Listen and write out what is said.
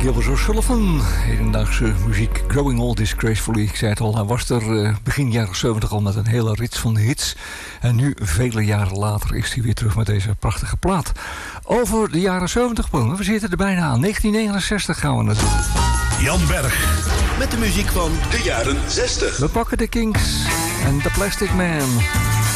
Gilbert O'Sullivan, hedendaagse muziek, Growing Old Disgracefully. Ik zei het al, hij was er begin jaren 70 al met een hele rits van hits. En nu, vele jaren later, is hij weer terug met deze prachtige plaat. Over de jaren 70, we zitten er bijna aan. 1969 gaan we naartoe. Jan Berg, met de muziek van de jaren 60. We pakken de Kinks en The Plastic Man.